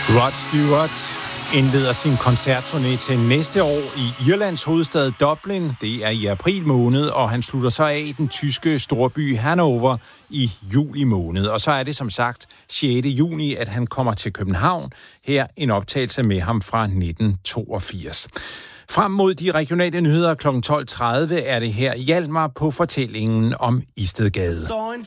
Rod Stewart indleder sin koncertturné til næste år i Irlands hovedstad Dublin. Det er i april måned, og han slutter så af i den tyske storby Hannover i juli måned. Og så er det som sagt 6. juni, at han kommer til København. Her en optagelse med ham fra 1982. Frem mod de regionale nyheder kl. 12.30 er det her Hjalmar på fortællingen om Istedgade. Står en